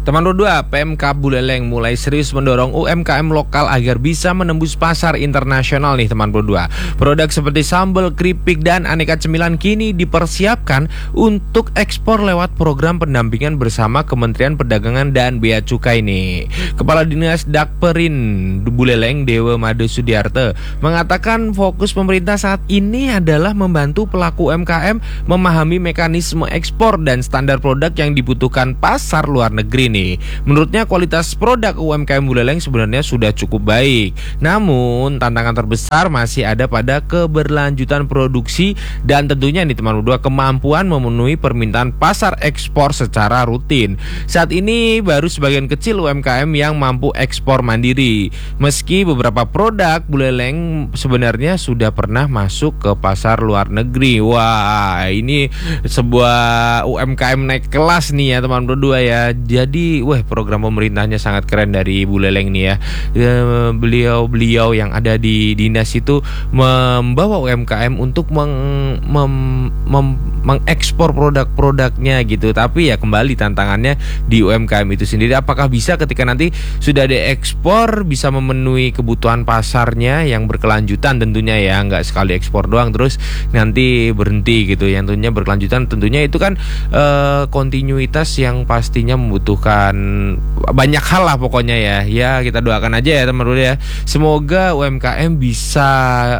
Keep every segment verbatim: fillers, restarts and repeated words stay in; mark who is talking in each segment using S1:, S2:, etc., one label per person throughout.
S1: Teman berdua, Pemkab Buleleng mulai serius mendorong U M K M lokal agar bisa menembus pasar internasional nih teman berdua. Produk seperti sambal, keripik, dan aneka cemilan kini dipersiapkan untuk ekspor lewat program pendampingan bersama Kementerian Perdagangan dan Bea Cukai nih. Kepala Dinas Dakperin Buleleng, Dewa Made Sudiarte, mengatakan fokus pemerintah saat ini adalah membantu pelaku U M K M memahami mekanisme ekspor dan standar produk yang dibutuhkan pasar luar negeri nih. Menurutnya kualitas produk U M K M Buleleng sebenarnya sudah cukup baik. Namun tantangan terbesar masih ada pada keberlanjutan produksi dan tentunya nih teman berdua, kemampuan memenuhi permintaan pasar ekspor secara rutin. Saat ini baru sebagian kecil U M K M yang mampu ekspor mandiri. Meski beberapa produk Buleleng sebenarnya sudah pernah masuk ke pasar luar negeri. Wah, ini sebuah U M K M naik kelas nih ya teman berdua ya. Jadi wah, program pemerintahnya sangat keren dari Buleleng nih ya. Beliau-beliau yang ada di dinas itu membawa U M K M untuk meng, mem, mem, mengekspor produk-produknya gitu. Tapi ya kembali tantangannya di U M K M itu sendiri, apakah bisa ketika nanti sudah diekspor bisa memenuhi kebutuhan pasarnya yang berkelanjutan tentunya ya, nggak sekali ekspor doang terus nanti berhenti gitu. Yang tentunya berkelanjutan tentunya itu kan e, kontinuitas yang pastinya membutuhkan banyak hal lah pokoknya ya. Ya kita doakan aja ya teman-teman ya. Semoga U M K M bisa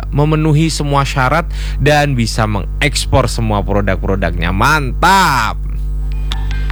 S1: memenuhi semua syarat dan bisa mengekspor semua produk-produknya. Mantap.